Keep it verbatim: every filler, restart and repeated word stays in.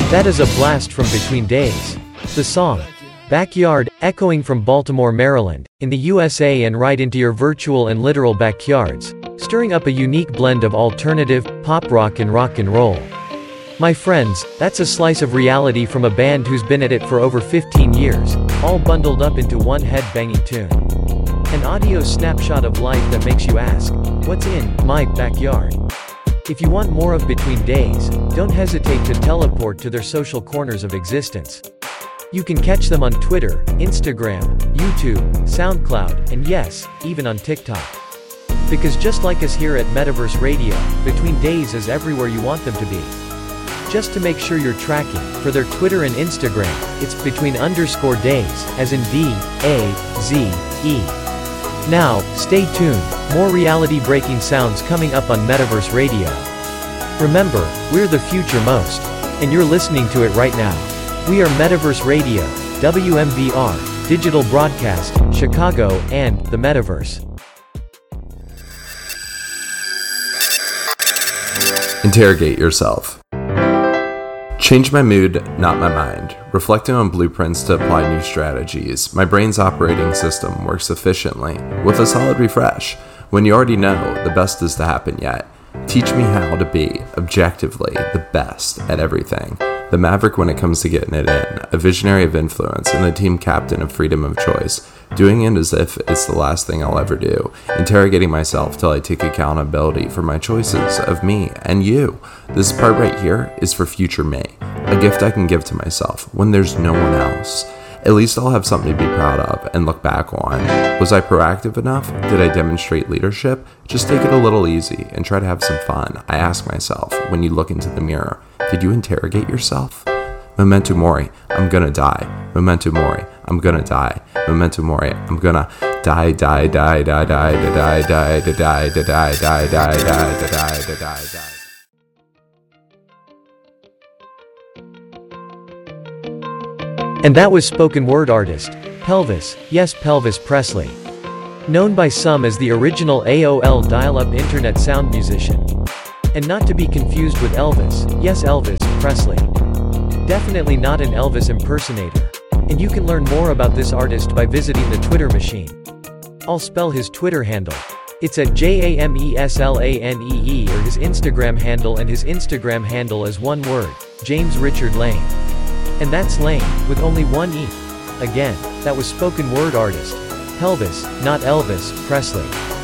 That is a blast from Between Days. The song, Backyard, echoing from Baltimore, Maryland, in the U S A and right into your virtual and literal backyards, stirring up a unique blend of alternative, pop rock and rock and roll. My friends, that's a slice of reality from a band who's been at it for over fifteen years, all bundled up into one head-banging tune. An audio snapshot of life that makes you ask, what's in my backyard? If you want more of Between Days, don't hesitate to teleport to their social corners of existence. You can catch them on Twitter, Instagram, YouTube, SoundCloud, and yes, even on TikTok. Because just like us here at Metaverse Radio, Between Days is everywhere you want them to be. Just to make sure you're tracking, for their Twitter and Instagram, it's between underscore days, as in D, A, Z, E. Now, stay tuned, more reality-breaking sounds coming up on Metaverse Radio. Remember, we're the future most. And you're listening to it right now. We are Metaverse Radio, W M V R, Digital Broadcast, Chicago, and the Metaverse. Interrogate yourself. Change my mood, not my mind. Reflecting on blueprints to apply new strategies, my brain's operating system works efficiently, with a solid refresh. When you already know the best is to happen yet, teach me how to be, objectively, the best at everything. The maverick when it comes to getting it in, a visionary of influence, and the team captain of freedom of choice. Doing it as if it's the last thing I'll ever do. Interrogating myself till I take accountability for my choices of me and you. This part right here is for future me. A gift I can give to myself when there's no one else. At least I'll have something to be proud of and look back on. Was I proactive enough? Did I demonstrate leadership? Just take it a little easy and try to have some fun. I ask myself when you look into the mirror, did you interrogate yourself? Memento mori, I'm gonna die. Memento mori, I'm gonna die. Memento mori, I'm gonna die, die, die, die, die, die, die, die, die, die, die, die, die, die, die, die, die, die. And that was spoken word artist, Pelvis, yes Pelvis Presley. Known by some as the original A O L dial-up internet sound musician. And not to be confused with Elvis, yes Elvis Presley. Definitely not an Elvis impersonator. And you can learn more about this artist by visiting the Twitter machine. I'll spell his Twitter handle. It's at J A M E S L A N E E or his Instagram handle, and his Instagram handle is one word, James Richard Lane. And that's Lane, with only one E. Again, that was spoken word artist, Pelvis, not Elvis, Presley.